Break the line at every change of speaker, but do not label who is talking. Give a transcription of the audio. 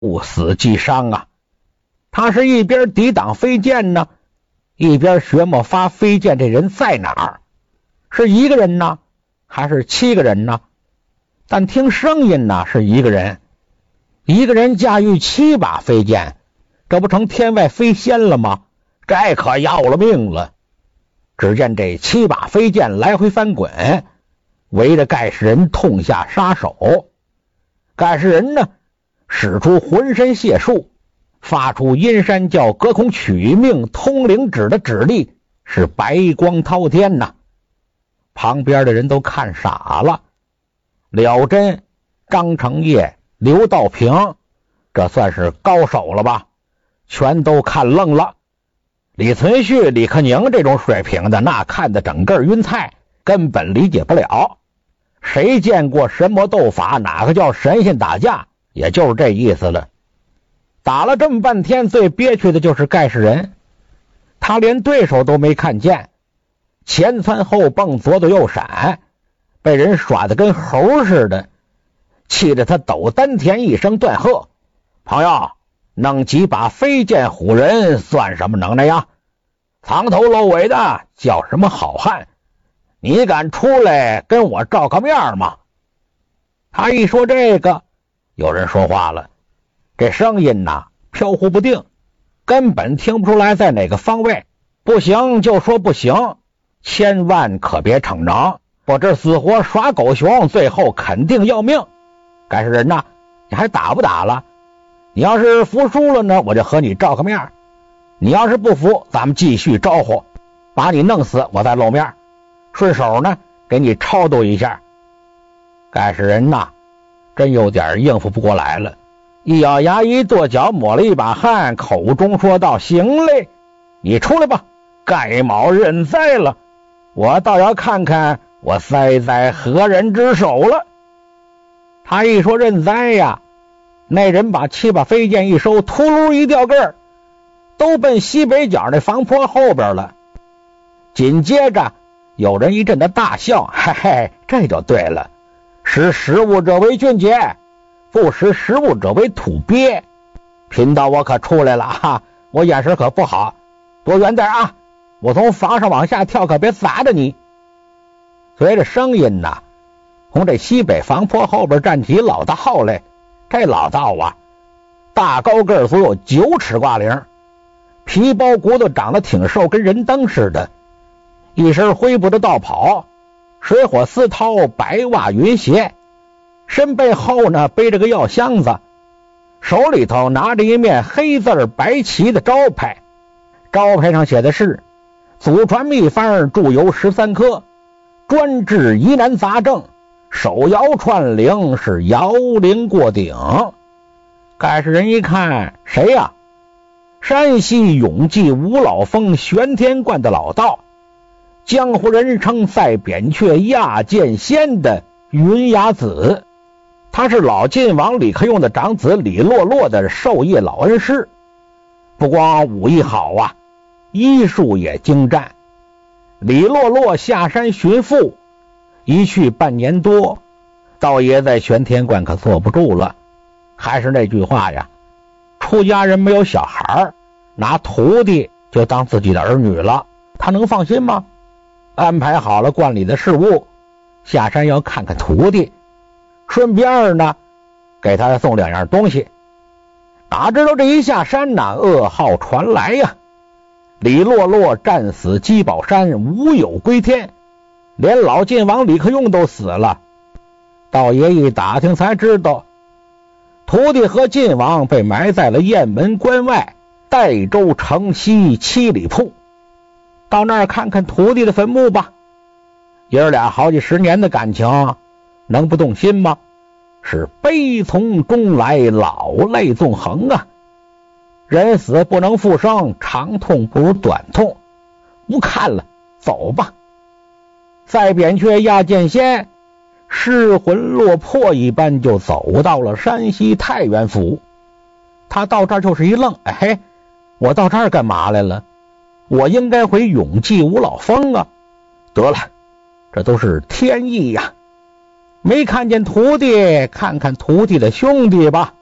不死即伤啊！他是一边抵挡飞剑呢，一边学摸发飞剑这人在哪儿，是一个人呢，还是7个人呢？但听声音呢，是一个人，一个人驾驭7把飞剑，这不成天外飞仙了吗？这可要了命了！只见这7把飞剑来回翻滚，围着盖世人痛下杀手。盖世人呢，使出浑身解数，发出阴山教隔空取命通灵指的指令，是白光滔天呐！旁边的人都看傻了，了真、张承业、刘道平，这算是高手了吧？全都看愣了。李存勖、李克宁这种水平的，那看得整个晕菜，根本理解不了。谁见过神魔斗法，哪个叫神仙打架，也就是这意思了。打了这么半天，最憋屈的就是盖世人，他连对手都没看见，前窜后蹦，左躲右闪，被人耍得跟猴似的，气得他抖丹田一声断喝：朋友，弄几把飞剑唬人算什么能耐呀？藏头露尾的叫什么好汉？你敢出来跟我照个面吗？他一说这个，有人说话了，这声音呐飘忽不定，根本听不出来在哪个方位。不行就说不行，千万可别逞能，我这死活耍狗熊，最后肯定要命。盖世人呐，你还打不打了？你要是服输了呢，我就和你照个面；你要是不服，咱们继续招呼，把你弄死，我再露面，顺手呢给你超度一下。盖世人呐，真有点应付不过来了，一咬牙，一跺脚，抹了一把汗，口中说道：行嘞，你出来吧，盖某认栽了，我倒要看看我栽在何人之手了。他一说认栽呀，那人把7把飞剑一收，秃噜一掉个儿，都奔西北角那房坡后边了。紧接着有人一阵的大笑：嘿嘿，这就对了，识时务者为俊杰，不识时务者为土鳖。贫道我可出来了哈，我眼神可不好，躲远点啊，我从房上往下跳，可别砸着你。随着声音呐，从这西北房坡后边站起老道来。这老道啊，大高个儿，足有9尺挂零，皮包骨头，长得挺瘦，跟人灯似的，一身灰布的道袍，水火丝绦，白袜云鞋，身背后呢背着个药箱子，手里头拿着一面黑字白旗的招牌，招牌上写的是祖传秘方注油13颗，专治疑难杂症，手摇串铃，是摇铃过顶。盖世人一看，谁呀？山西永济五老峰玄天观的老道，江湖人称赛扁鹊亚剑仙的云崖子，他是老晋王李克用的长子李洛洛的授业老恩师，不光武艺好啊，医术也精湛。李洛洛下山寻父，一去半年多，道爷在玄天观可坐不住了。还是那句话呀，出家人没有小孩，拿徒弟就当自己的儿女了，他能放心吗？安排好了观里的事务，下山要看看徒弟，顺便呢给他送2样东西。哪知道这一下山呢，噩耗传来呀，李洛洛战死鸡宝山，无有归天，连老晋王李克用都死了。道爷一打听才知道，徒弟和晋王被埋在了雁门关外代州城西7里铺，到那儿看看徒弟的坟墓吧。爷儿俩好几10年的感情，能不动心吗？是悲从中来，老泪纵横啊！人死不能复生，长痛不如短痛，不看了，走吧。赛扁鹊亚剑仙失魂落魄一般就走到了山西太原府。他到这儿就是一愣，哎，我到这儿干嘛来了？我应该回永济五老峰啊！得了，这都是天意呀！没看见徒弟，看看徒弟的兄弟吧。